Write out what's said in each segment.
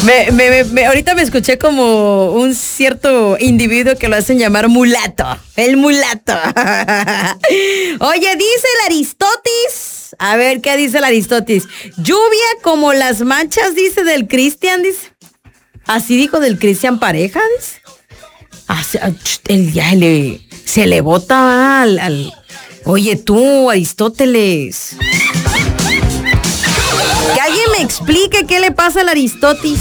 Ahorita me escuché como un cierto individuo que lo hacen llamar mulato. El mulato. Oye, dice el Aristóteles. A ver, ¿qué dice el Aristóteles? Lluvia como las manchas, dice del Cristian, dice. Así dijo del Cristian Pareja, dice. Se le bota al... Oye, tú, Aristóteles. Que alguien me explique qué le pasa al Aristóteles.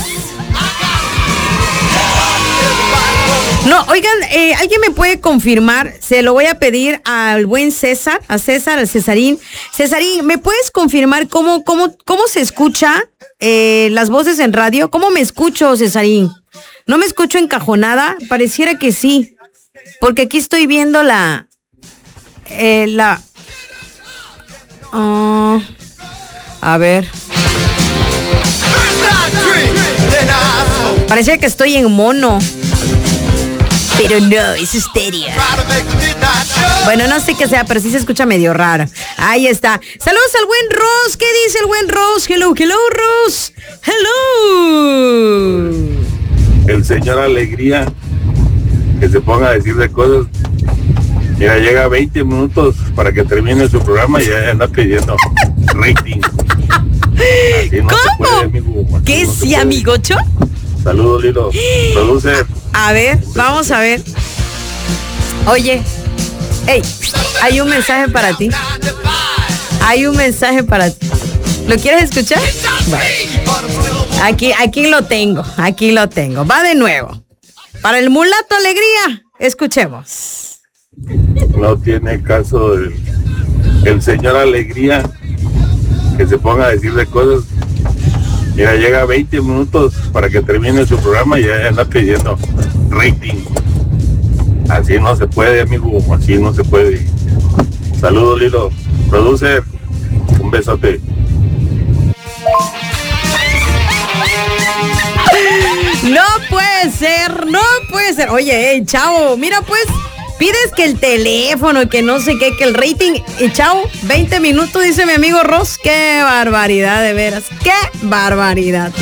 No, oigan, ¿alguien me puede confirmar? Se lo voy a pedir al buen César, al Cesarín. Cesarín, ¿me puedes confirmar cómo se escucha las voces en radio? ¿Cómo me escucho, Cesarín? ¿No me escucho encajonada? Pareciera que sí. Porque aquí estoy viendo a ver. Parecía que estoy en mono. Pero no, es estéreo. Bueno, no sé qué sea, pero sí se escucha medio raro. Ahí está. Saludos al buen Ross. ¿Qué dice el buen Ross? Hello, Ross. Hello. El señor Alegría, que se ponga a decir de cosas. Mira, llega 20 minutos para que termine su programa y ya anda pidiendo rating. No ¿cómo? ¿Qué no sí, amigocho? Saludos, Lilo. Producer. A ver, vamos a ver. Oye, hey, hay un mensaje para ti. Hay un mensaje para ti. ¿Lo quieres escuchar? Bueno. Aquí lo tengo. Va de nuevo. Para el mulato Alegría, escuchemos. No tiene caso el señor Alegría, que se ponga a decir de cosas. Mira, llega 20 minutos para que termine su programa y ya anda pidiendo rating. Así no se puede, amigo, así no se puede. Saludos, Lilo. Producer, un besote. No puede ser. Oye, chavo, mira pues, pides que el teléfono, que no sé qué, que el rating, y chavo, 20 minutos, dice mi amigo Ross. Qué barbaridad, de veras, qué barbaridad.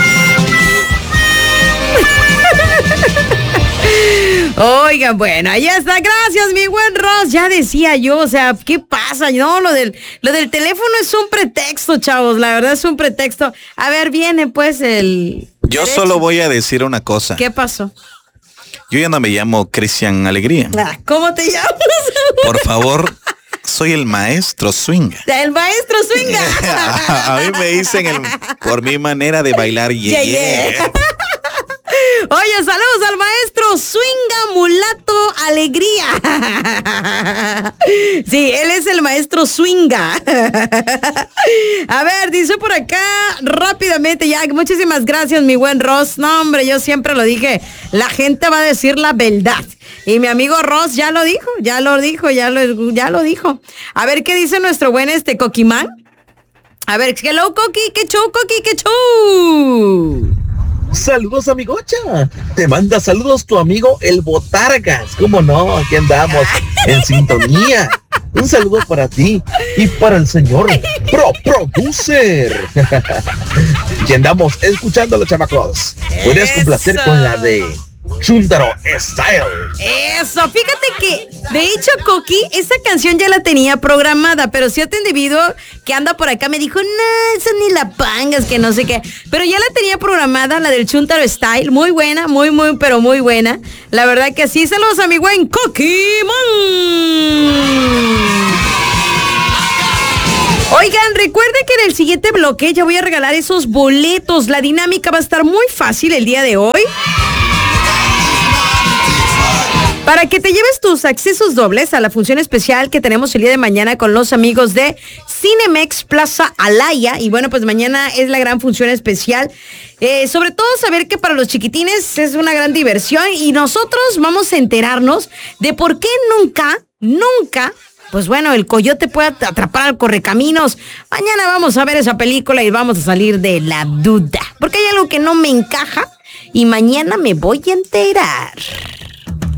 Oigan, bueno, ahí está, gracias mi buen Ross. Ya decía yo, o sea, ¿qué pasa? No, lo del teléfono es un pretexto, chavos, la verdad es un pretexto. A ver, viene pues el... Yo derecho. Solo voy a decir una cosa. ¿Qué pasó? Yo ya no me llamo Cristian Alegría. ¿Cómo te llamas? Por favor, soy el maestro swinga. El maestro swinga. A mí me dicen por mi manera de bailar. Yeah. Oye, saludos al maestro Swinga Mulato Alegría. Sí, él es el maestro Swinga. A ver, dice por acá rápidamente ya. Muchísimas gracias, mi buen Ross. No, hombre, yo siempre lo dije. La gente va a decir la verdad. Y mi amigo Ross ya lo dijo. A ver, ¿qué dice nuestro buen Coquimán? A ver, hello, Coqui, qué show. Saludos, amigocha. Te manda saludos tu amigo el Botargas. ¿Cómo no? Aquí andamos en sintonía. Un saludo para ti y para el señor Producer. Y andamos escuchando a los chamacos. Puedes complacer con la de Chuntaro Style. Eso, fíjate que, de hecho, Coqui, esa canción ya la tenía programada, pero cierto individuo que anda por acá me dijo, no, esa ni la pangas, que no sé qué. Pero ya la tenía programada, la del Chuntaro Style, muy buena, muy buena. La verdad que sí, saludos a mi buen Coqui. Oigan, recuerden que en el siguiente bloque ya voy a regalar esos boletos. La dinámica va a estar muy fácil el día de hoy. Para que te lleves tus accesos dobles a la función especial que tenemos el día de mañana con los amigos de Cinemex Plaza Alaya. Y bueno, pues mañana es la gran función especial. Sobre todo saber que para los chiquitines es una gran diversión y nosotros vamos a enterarnos de por qué nunca, pues bueno, el coyote puede atrapar al correcaminos. Mañana vamos a ver esa película y vamos a salir de la duda. Porque hay algo que no me encaja y mañana me voy a enterar.